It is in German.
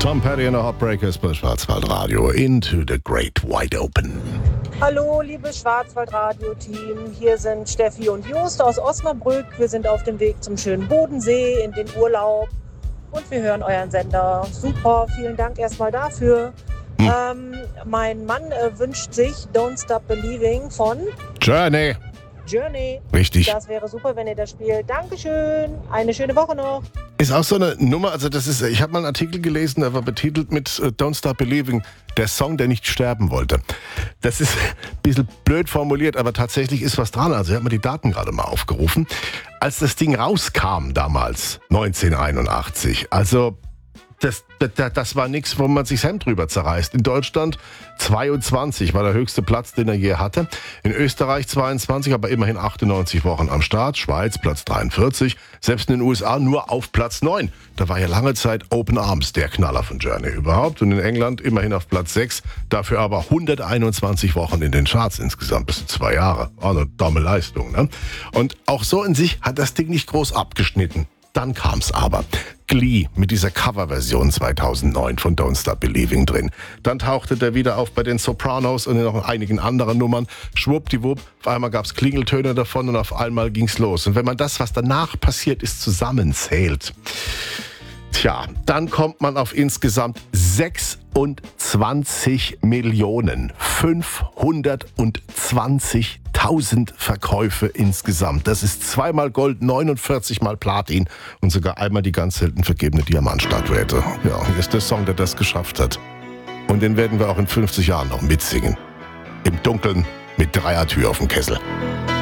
Tom Petty and the Heartbreakers bei Schwarzwaldradio. Into the Great Wide Open. Hallo, liebes Schwarzwaldradio-Team. Hier sind Steffi und Jost aus Osnabrück. Wir sind auf dem Weg zum schönen Bodensee in den Urlaub. Und wir hören euren Sender. Super, vielen Dank erstmal dafür. Mein Mann wünscht sich Don't Stop Believing von Journey. Richtig. Das wäre super, wenn ihr das spielt. Dankeschön. Eine schöne Woche noch. Ist auch so eine Nummer, also ich habe mal einen Artikel gelesen, der war betitelt mit Don't Stop Believing, der Song, der nicht sterben wollte. Das ist ein bisschen blöd formuliert, aber tatsächlich ist was dran. Also ich habe mir die Daten gerade mal aufgerufen. Als das Ding rauskam damals, 1981, also das war nichts, wo man sich das Hemd drüber zerreißt. In Deutschland 22 war der höchste Platz, den er je hatte. In Österreich 22, aber immerhin 98 Wochen am Start. Schweiz Platz 43. Selbst in den USA nur auf Platz 9. Da war ja lange Zeit Open Arms der Knaller von Journey überhaupt. Und in England immerhin auf Platz 6. Dafür aber 121 Wochen in den Charts insgesamt. Das sind 2 Jahre. Auch eine dumme Leistung, ne? Und auch so in sich hat das Ding nicht groß abgeschnitten. Dann kam's aber. Glee mit dieser Coverversion 2009 von Don't Stop Believing drin. Dann tauchte der wieder auf bei den Sopranos und in noch einigen anderen Nummern. Schwuppdiwupp, auf einmal gab's Klingeltöne davon und auf einmal ging's los. Und wenn man das, was danach passiert ist, zusammenzählt, dann kommt man auf insgesamt 26.520.000 Verkäufe insgesamt. Das ist 2-mal Gold, 49-mal Platin und sogar einmal die ganz selten vergebene Diamantstatuette. Ja, hier ist der Song, der das geschafft hat. Und den werden wir auch in 50 Jahren noch mitsingen. Im Dunkeln mit Dreiertür auf dem Kessel.